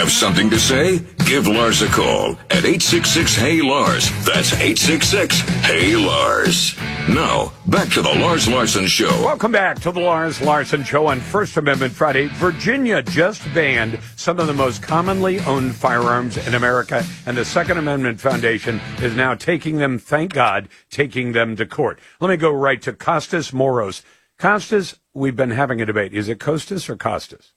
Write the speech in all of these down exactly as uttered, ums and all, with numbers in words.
Have something to say? Give Lars a call at eight six six, Hey Lars. That's eight six six, Hey Lars. Now, back to the Lars Larson Show. Welcome back to the Lars Larson Show on First Amendment Friday. Virginia just banned some of the most commonly owned firearms in America, and the Second Amendment Foundation is now taking them, thank God, taking them to court. Let me go right to Costas Moros. Costas, we've been having a debate. Is it Costas or Costas?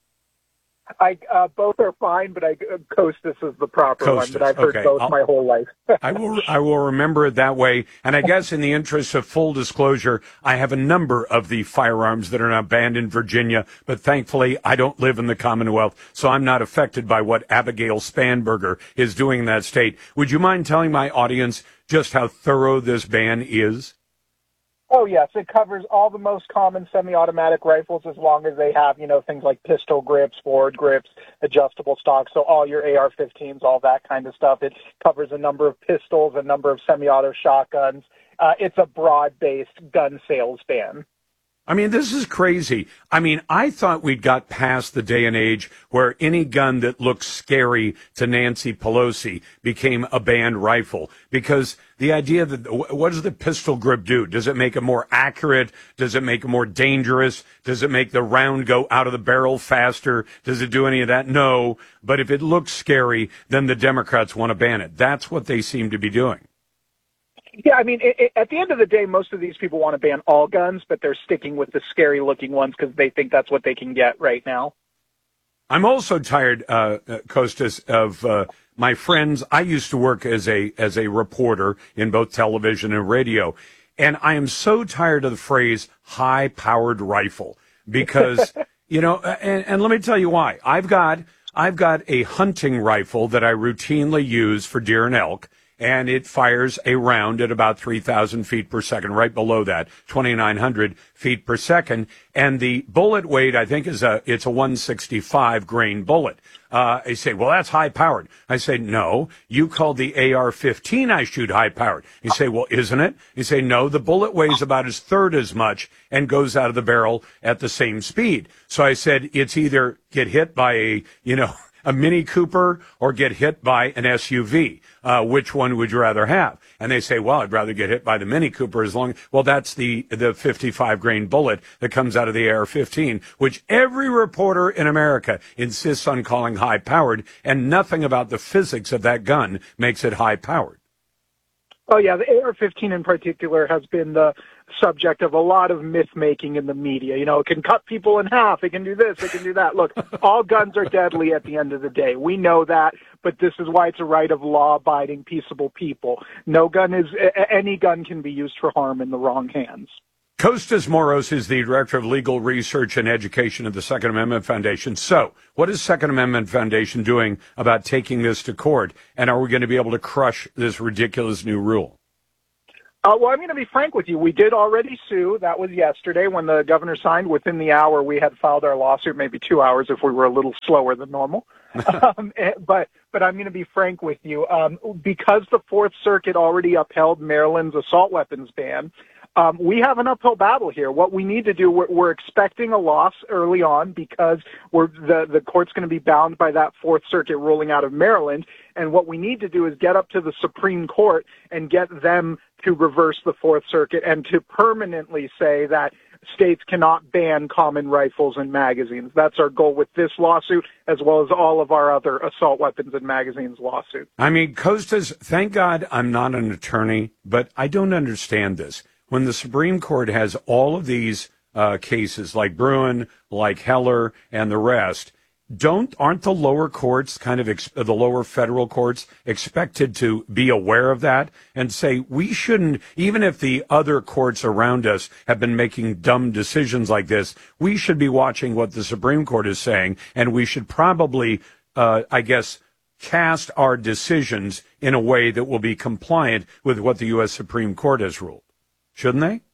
I uh, both are fine, but I, uh, Costas is the proper Costas. one. But I've heard Okay. both I'll, my whole life. I will. I will remember it that way. And I guess, in the interest of full disclosure, I have a number of the firearms that are now banned in Virginia. But thankfully, I don't live in the Commonwealth, so I'm not affected by what Abigail Spanberger is doing in that state. Would you mind telling my audience just how thorough this ban is? Oh, yes. It covers all the most common semi-automatic rifles as long as they have, you know, things like pistol grips, forward grips, adjustable stock. So all your A R fifteens, all that kind of stuff. It covers a number of pistols, a number of semi-auto shotguns. Uh, it's a broad-based gun sales ban. I mean, this is crazy. I mean, I thought we'd got past the day and age where any gun that looked scary to Nancy Pelosi became a banned rifle, because the idea that, what does the pistol grip do? Does it make it more accurate? Does it make it more dangerous? Does it make the round go out of the barrel faster? Does it do any of that? No. But if it looks scary, then the Democrats want to ban it. That's what they seem to be doing. Yeah, I mean, it, it, at the end of the day, most of these people want to ban all guns, but they're sticking with the scary-looking ones because they think that's what they can get right now. I'm also tired, uh, Costas, of uh, my friends. I used to work as a as a reporter in both television and radio, and I am so tired of the phrase "high-powered rifle" because, you know, and, and let me tell you why. I've got I've got a hunting rifle that I routinely use for deer and elk, and it fires a round at about three thousand feet per second, right below that, twenty-nine hundred feet per second. And the bullet weight, I think, is a, it's a one sixty-five grain bullet. Uh, I say, well, that's high powered. I say, no, you called the A R fifteen I shoot high powered. You say, well, isn't it? You say, no, the bullet weighs about a third as much and goes out of the barrel at the same speed. So I said, it's either get hit by a, you know, a Mini Cooper or get hit by an S U V. Uh, which one would you rather have? And they say, well, I'd rather get hit by the Mini Cooper as long, well, that's the, the fifty-five grain bullet that comes out of the A R fifteen, which every reporter in America insists on calling high powered, and nothing about the physics of that gun makes it high powered. Oh, yeah, the A R fifteen in particular has been the subject of a lot of myth-making in the media. You know, it can cut people in half, it can do this, it can do that. Look, all guns are deadly at the end of the day. We know that, but this is why it's a right of law-abiding, peaceable people. No gun is, any gun can be used for harm in the wrong hands. Costas Moros is the Director of Legal Research and Education at the Second Amendment Foundation. So, what is Second Amendment Foundation doing about taking this to court, and are we going to be able to crush this ridiculous new rule? Uh, well, I'm going to be frank with you. We did already sue. That was yesterday when the governor signed. Within the hour, we had filed our lawsuit, maybe two hours if we were a little slower than normal. um, but but I'm going to be frank with you. Um, because the Fourth Circuit already upheld Maryland's assault weapons ban, Um, we have an uphill battle here. What we need to do, we're, we're expecting a loss early on because we're, the, the court's going to be bound by that Fourth Circuit ruling out of Maryland. And what we need to do is get up to the Supreme Court and get them to reverse the Fourth Circuit and to permanently say that states cannot ban common rifles and magazines. That's our goal with this lawsuit, as well as all of our other assault weapons and magazines lawsuits. I mean, Costas, thank God I'm not an attorney, but I don't understand this. When the Supreme Court has all of these uh, cases, like Bruen, like Heller, and the rest, don't aren't the lower courts, kind of ex- the lower federal courts, expected to be aware of that and say we shouldn't, even if the other courts around us have been making dumb decisions like this, we should be watching what the Supreme Court is saying, and we should probably, uh, I guess, cast our decisions in a way that will be compliant with what the U S Supreme Court has ruled. Shouldn't they?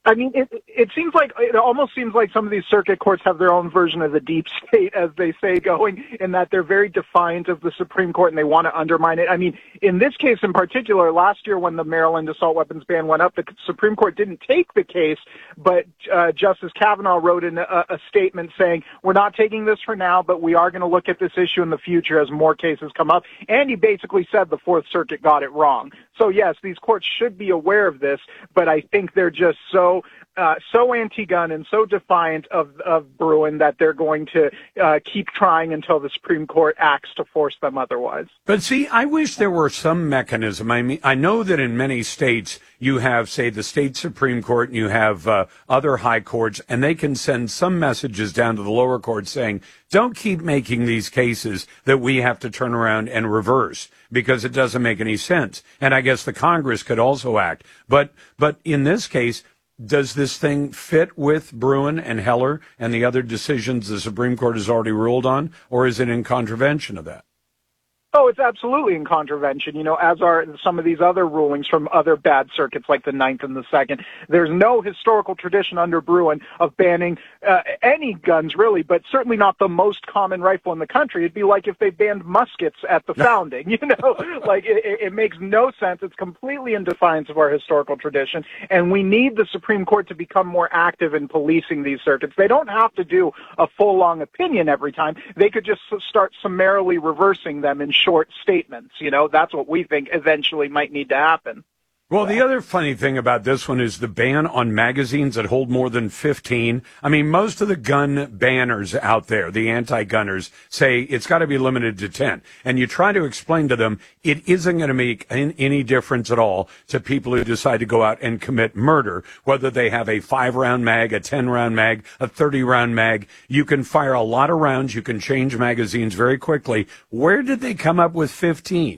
I mean, it it seems like, it almost seems like some of these circuit courts have their own version of the deep state, as they say, going, in that they're very defiant of the Supreme Court and they want to undermine it. I mean, in this case in particular, last year when the Maryland assault weapons ban went up, the Supreme Court didn't take the case, but uh, Justice Kavanaugh wrote in a, a statement saying, we're not taking this for now, but we are going to look at this issue in the future as more cases come up. And he basically said the Fourth Circuit got it wrong. So yes, these courts should be aware of this, but I think they're just so Uh, so anti-gun and so defiant of, of Bruen that they're going to uh, keep trying until the Supreme Court acts to force them otherwise. But see, I wish there were some mechanism. I mean, I know that in many states you have, say, the state Supreme Court and you have uh, other high courts, and they can send some messages down to the lower courts saying, don't keep making these cases that we have to turn around and reverse because it doesn't make any sense. And I guess the Congress could also act. But, but in this case, does this thing fit with Bruen and Heller and the other decisions the Supreme Court has already ruled on, or is it in contravention of that? Oh, it's absolutely in contravention, you know, as are some of these other rulings from other bad circuits like the Ninth and the Second. There's no historical tradition under Bruen of banning uh, any guns, really, but certainly not the most common rifle in the country. It'd be like if they banned muskets at the founding, you know, like it, it makes no sense. It's completely in defiance of our historical tradition, and we need the Supreme Court to become more active in policing these circuits. They don't have to do a full, long opinion every time. They could just start summarily reversing them in short statements. You know, that's what we think eventually might need to happen. Well, the other funny thing about this one is the ban on magazines that hold more than fifteen. I mean, most of the gun banners out there, the anti-gunners, say it's got to be limited to ten. And you try to explain to them it isn't going to make any difference at all to people who decide to go out and commit murder, whether they have a five-round mag, a ten-round mag, a thirty-round mag. You can fire a lot of rounds. You can change magazines very quickly. Where did they come up with fifteen?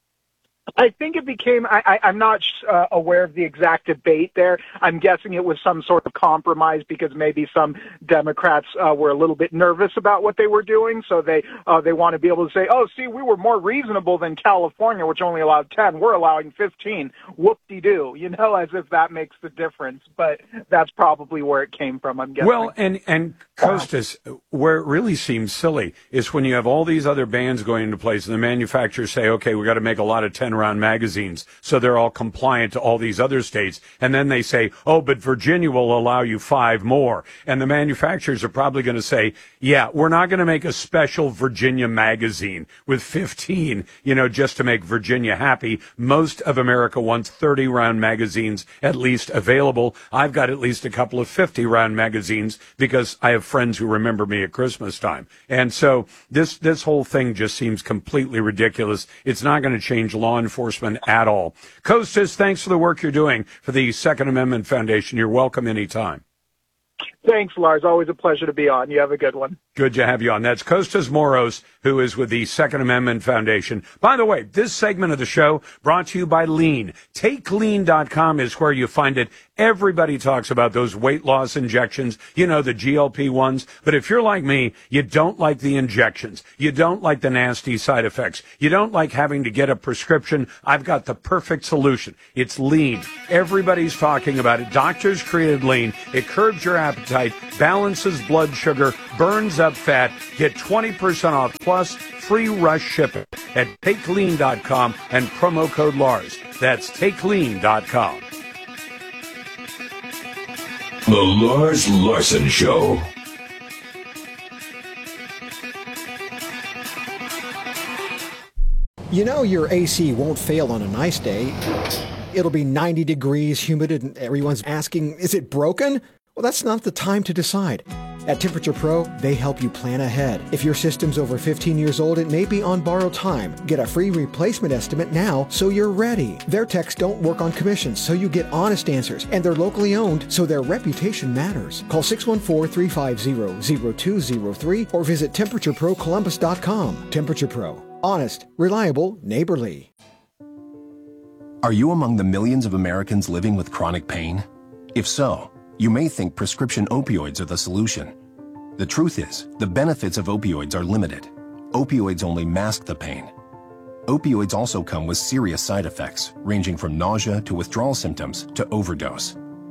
I think it became, I, I, I'm not uh, aware of the exact debate there. I'm guessing it was some sort of compromise because maybe some Democrats uh, were a little bit nervous about what they were doing. So they uh, they want to be able to say, oh, see, we were more reasonable than California, which only allowed ten. We're allowing fifteen. Whoop-de-doo, you know, as if that makes the difference. But that's probably where it came from, I'm guessing. Well, and, and Costas, where it really seems silly is when you have all these other bans going into place and the manufacturers say, okay, we got to make a lot of ten round magazines, so they're all compliant to all these other states. And then they say, oh, but Virginia will allow you five more. And the manufacturers are probably going to say, yeah, we're not going to make a special Virginia magazine with fifteen, you know, just to make Virginia happy. Most of America wants thirty round magazines at least available. I've got at least a couple of fifty round magazines because I have friends who remember me at Christmas time. And so this, this whole thing just seems completely ridiculous. It's not going to change law enforcement at all. Costas, thanks for the work you're doing for the Second Amendment Foundation. You're welcome anytime. Thanks, Lars. Always a pleasure to be on. You have a good one. Good to have you on. That's Costas Moros, who is with the Second Amendment Foundation. By the way, this segment of the show brought to you by Lean. Take lean dot com is where you find it. Everybody talks about those weight loss injections, you know, the G L P ones. But if you're like me, you don't like the injections. You don't like the nasty side effects. You don't like having to get a prescription. I've got the perfect solution. It's Lean. Everybody's talking about it. Doctors created Lean. It curbs your appetite, balances blood sugar, burns up fat. Get twenty percent off plus free rush shipping at take lean dot com and promo code Lars. That's take lean dot com. The Lars Larson Show. You know your A C won't fail on a nice day. It'll be ninety degrees, humid, and everyone's asking, is it broken? Well, that's not the time to decide. At Temperature Pro, they help you plan ahead. If your system's over fifteen years old, it may be on borrowed time. Get a free replacement estimate now so you're ready. Their techs don't work on commissions, so you get honest answers. And they're locally owned, so their reputation matters. Call six one four, three five zero, zero two zero three or visit temperature pro columbus dot com. Temperature Pro. Honest, reliable, neighborly. Are you among the millions of Americans living with chronic pain? If so, you may think prescription opioids are the solution. The truth is, the benefits of opioids are limited. Opioids only mask the pain. Opioids also come with serious side effects, ranging from nausea to withdrawal symptoms to overdose.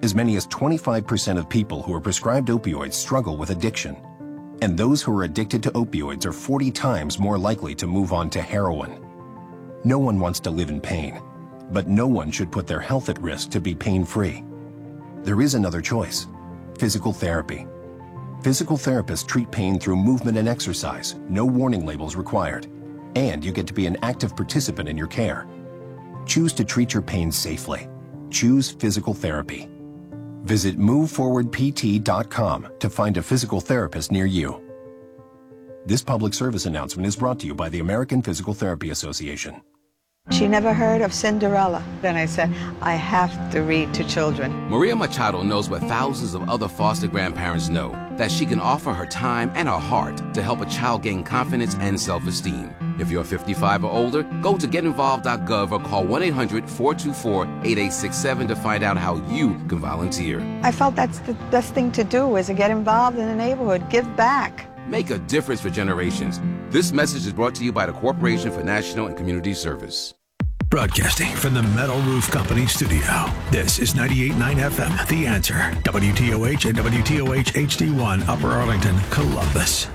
As many as twenty-five percent of people who are prescribed opioids struggle with addiction. And those who are addicted to opioids are forty times more likely to move on to heroin. No one wants to live in pain, but no one should put their health at risk to be pain-free. There is another choice: physical therapy. Physical therapists treat pain through movement and exercise, no warning labels required, and you get to be an active participant in your care. Choose to treat your pain safely. Choose physical therapy. Visit move forward p t dot com to find a physical therapist near you. This public service announcement is brought to you by the American Physical Therapy Association. She never heard of Cinderella. Then I said, I have to read to children. Maria Machado knows what thousands of other foster grandparents know, that she can offer her time and her heart to help a child gain confidence and self-esteem. If you're fifty-five or older, go to get involved dot gov or call one eight hundred, four two four, eight eight six seven to find out how you can volunteer. I felt that's the best thing to do, is to get involved in the neighborhood, give back. Make a difference for generations. This message is brought to you by the Corporation for National and Community Service. Broadcasting from the Metal Roof Company studio, this is ninety-eight point nine F M, The Answer, W T O H and W T O H H D one, Upper Arlington, Columbus.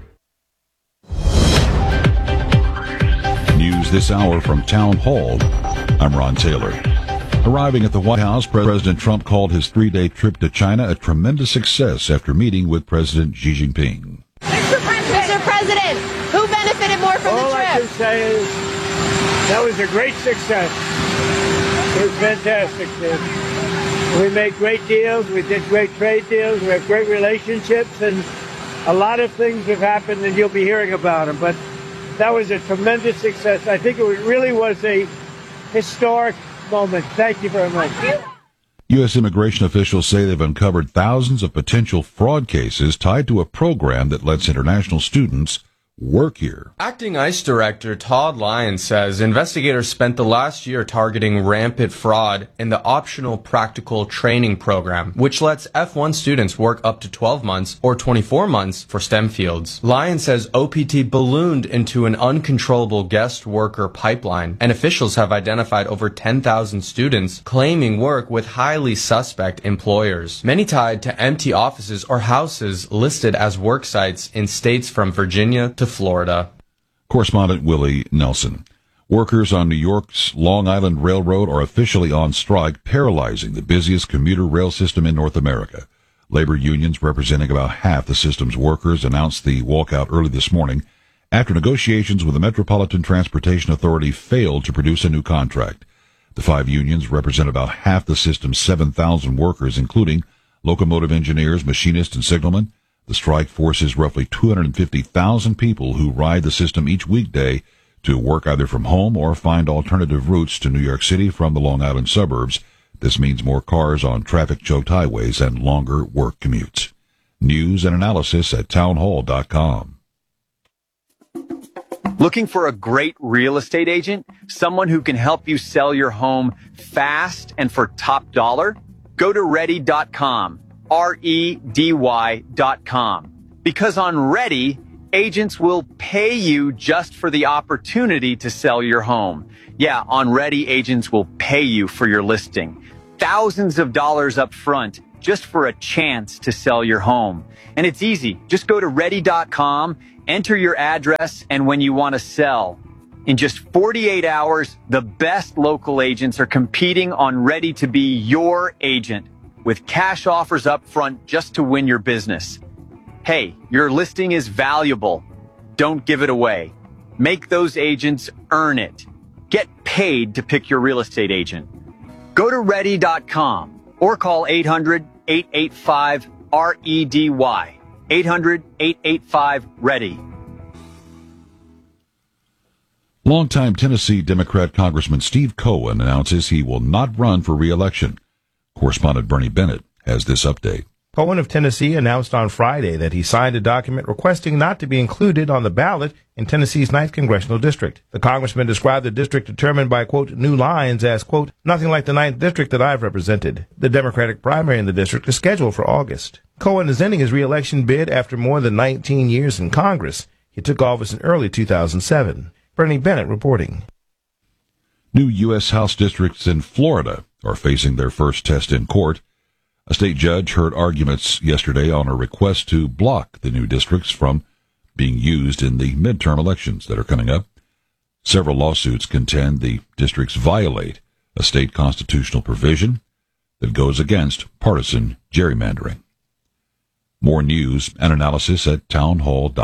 News this hour from Town Hall. I'm Ron Taylor. Arriving at the White House, President Trump called his three-day trip to China a tremendous success after meeting with President Xi Jinping. Mister President, Mister President, who benefited more from All the trip? All I can say is that was a great success. It was fantastic. We made great deals. We did great trade deals. We have great relationships, and a lot of things have happened, and you'll be hearing about them. But that was a tremendous success. I think it really was a historic moment. Thank you very much. U S immigration officials say they've uncovered thousands of potential fraud cases tied to a program that lets international students work here. Acting ICE Director Todd Lyons says investigators spent the last year targeting rampant fraud in the optional practical training program, which lets F one students work up to twelve months or twenty-four months for STEM fields. Lyons says O P T ballooned into an uncontrollable guest worker pipeline, and officials have identified over ten thousand students claiming work with highly suspect employers, many tied to empty offices or houses listed as work sites in states from Virginia to Florida. Correspondent Willie Nelson. Workers on New York's Long Island Railroad are officially on strike, paralyzing the busiest commuter rail system in North America. Labor unions representing about half the system's workers announced the walkout early this morning after negotiations with the Metropolitan Transportation Authority failed to produce a new contract. The five unions represent about half the system's seven thousand workers, including locomotive engineers, machinists, and signalmen. The strike forces roughly two hundred fifty thousand people who ride the system each weekday to work either from home or find alternative routes to New York City from the Long Island suburbs. This means more cars on traffic-choked highways and longer work commutes. News and analysis at townhall dot com. Looking for a great real estate agent? Someone who can help you sell your home fast and for top dollar? Go to ready dot com. R E D Y dot com. Because on Ready, agents will pay you just for the opportunity to sell your home. Yeah, on Ready, agents will pay you for your listing. Thousands of dollars up front just for a chance to sell your home. And it's easy. Just go to ready dot com, enter your address, and when you want to sell. In just forty-eight hours, the best local agents are competing on Ready to be your agent, with cash offers up front just to win your business. Hey, your listing is valuable. Don't give it away. Make those agents earn it. Get paid to pick your real estate agent. Go to ready dot com or call eight hundred, eight eight five, R E D Y. eight hundred, eight eight five, READY. Longtime Tennessee Democrat Congressman Steve Cohen announces he will not run for re-election. Correspondent Bernie Bennett has this update. Cohen of Tennessee announced on Friday that he signed a document requesting not to be included on the ballot in Tennessee's ninth Congressional District. The congressman described the district determined by, quote, new lines as, quote, nothing like the ninth District that I've represented. The Democratic primary in the district is scheduled for August. Cohen is ending his re-election bid after more than nineteen years in Congress. He took office in early two thousand seven. Bernie Bennett reporting. New U S House districts in Florida are facing their first test in court. A state judge heard arguments yesterday on a request to block the new districts from being used in the midterm elections that are coming up. Several lawsuits contend the districts violate a state constitutional provision that goes against partisan gerrymandering. More news and analysis at townhall dot